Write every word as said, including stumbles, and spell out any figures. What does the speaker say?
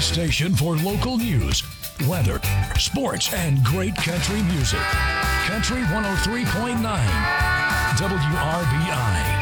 station for local news, weather, sports, and great country music. Country one oh three point nine W R B I.